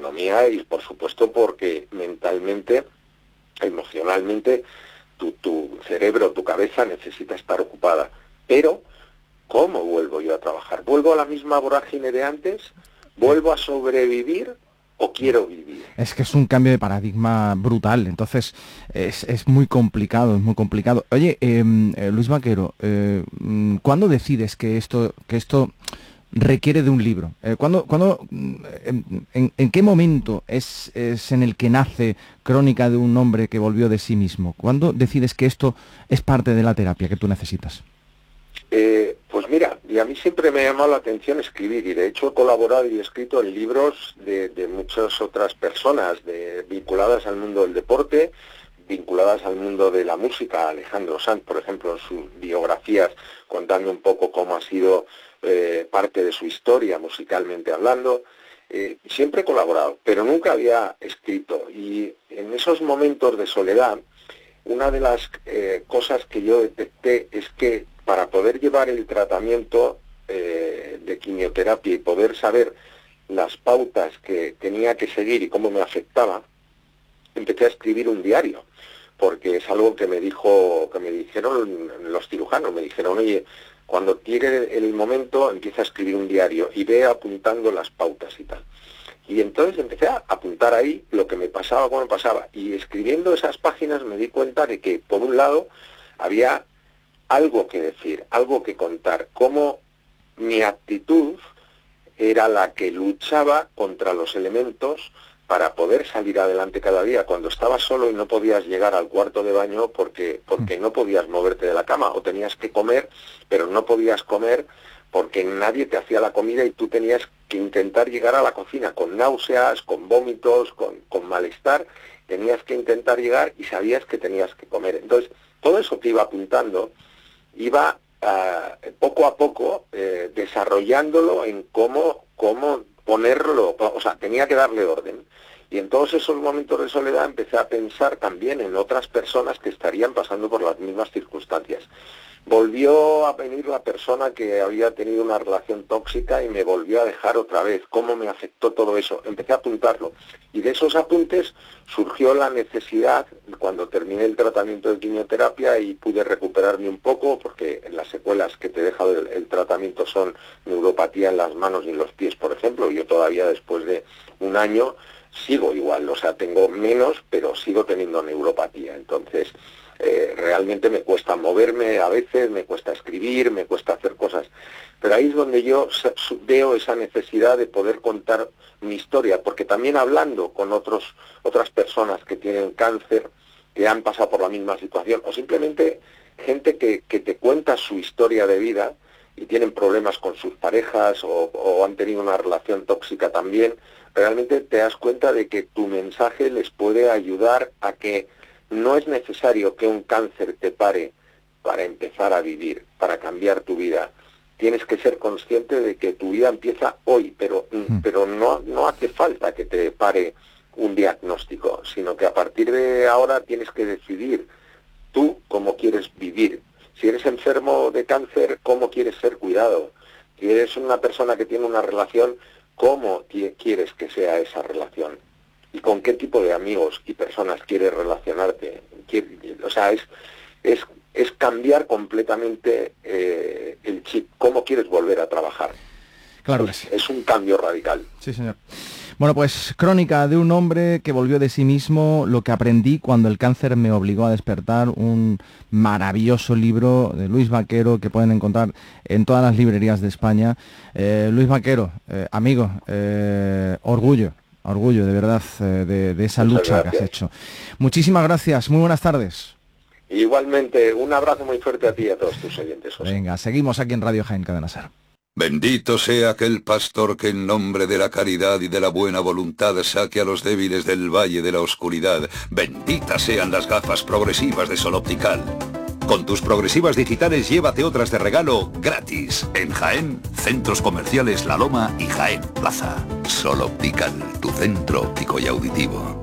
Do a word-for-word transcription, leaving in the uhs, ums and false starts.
economía y, por supuesto, porque mentalmente, emocionalmente, tu, tu cerebro, tu cabeza necesita estar ocupada. Pero, ¿cómo vuelvo yo a trabajar? ¿Vuelvo a la misma vorágine de antes? ¿Vuelvo a sobrevivir o quiero vivir? Es que es un cambio de paradigma brutal, entonces es, es muy complicado, es muy complicado. Oye, eh, eh, Luis Vaquero, eh, ¿cuándo decides que esto, que esto requiere de un libro? Eh, ¿cuándo, cuándo, en, en, ¿En qué momento es, es en el que nace Crónica de un hombre que volvió de sí mismo? ¿Cuándo decides que esto es parte de la terapia que tú necesitas? Eh, pues mira, y a mí siempre me ha llamado la atención escribir, y de hecho he colaborado y he escrito en libros de, de muchas otras personas de, vinculadas al mundo del deporte, vinculadas al mundo de la música. Alejandro Sanz, por ejemplo, en sus biografías, contando un poco cómo ha sido eh, parte de su historia musicalmente hablando. Eh, siempre he colaborado, pero nunca había escrito, y en esos momentos de soledad, una de las eh, cosas que yo detecté es que para poder llevar el tratamiento eh, de quimioterapia y poder saber las pautas que tenía que seguir y cómo me afectaba, empecé a escribir un diario, porque es algo que me dijo, que me dijeron los cirujanos, me dijeron, oye, cuando llegue el momento empieza a escribir un diario y ve apuntando las pautas y tal. Y entonces empecé a apuntar ahí lo que me pasaba, cómo me pasaba, y escribiendo esas páginas me di cuenta de que, por un lado, había algo que decir, algo que contar, cómo mi actitud era la que luchaba contra los elementos para poder salir adelante cada día, cuando estabas solo y no podías llegar al cuarto de baño porque, porque no podías moverte de la cama, o tenías que comer, pero no podías comer porque nadie te hacía la comida y tú tenías que intentar llegar a la cocina con náuseas, con vómitos, con, con malestar, tenías que intentar llegar y sabías que tenías que comer. Entonces, todo eso que iba apuntando, iba uh, poco a poco eh, desarrollándolo en cómo, cómo ponerlo, o sea, tenía que darle orden. Y en todos esos momentos de soledad empecé a pensar también en otras personas que estarían pasando por las mismas circunstancias. Volvió a venir la persona que había tenido una relación tóxica y me volvió a dejar otra vez. ¿Cómo me afectó todo eso? Empecé a apuntarlo. Y de esos apuntes surgió la necesidad, cuando terminé el tratamiento de quimioterapia y pude recuperarme un poco, porque las secuelas que te deja el, el tratamiento son neuropatía en las manos y en los pies, por ejemplo. Yo todavía, después de un año, sigo igual. O sea, tengo menos, pero sigo teniendo neuropatía. Entonces, Eh, realmente me cuesta moverme a veces, me cuesta escribir, me cuesta hacer cosas. Pero ahí es donde yo veo esa necesidad de poder contar mi historia, porque también hablando con otros otras personas que tienen cáncer, que han pasado por la misma situación, o simplemente gente que, que te cuenta su historia de vida y tienen problemas con sus parejas o, o han tenido una relación tóxica también, realmente te das cuenta de que tu mensaje les puede ayudar a que no es necesario que un cáncer te pare para empezar a vivir, para cambiar tu vida. Tienes que ser consciente de que tu vida empieza hoy, pero, mm. pero no, no hace falta que te pare un diagnóstico, sino que a partir de ahora tienes que decidir tú cómo quieres vivir. Si eres enfermo de cáncer, cómo quieres ser cuidado. Si eres una persona que tiene una relación, cómo quieres que sea esa relación. Y con qué tipo de amigos y personas quieres relacionarte. O sea, es, es, es cambiar completamente eh, el chip, cómo quieres volver a trabajar. Claro es, que sí. Es un cambio radical. Sí, señor. Bueno, pues Crónica de un hombre que volvió de sí mismo, lo que aprendí cuando el cáncer me obligó a despertar, un maravilloso libro de Luis Vaquero que pueden encontrar en todas las librerías de España. Eh, Luis Vaquero, eh, amigo, eh, orgullo. Orgullo, de verdad, de, de esa Muchas lucha gracias. que has hecho. Muchísimas gracias, muy buenas tardes. Igualmente, un abrazo muy fuerte a ti y a todos tus oyentes, José. Venga, seguimos aquí en Radio Jaén Cadena Ser. Bendito sea aquel pastor que en nombre de la caridad y de la buena voluntad saque a los débiles del valle de la oscuridad. Benditas sean las gafas progresivas de Sol Optical. Con tus progresivas digitales llévate otras de regalo gratis. En Jaén, Centros Comerciales La Loma y Jaén Plaza. Sol Optical, tu centro óptico y auditivo.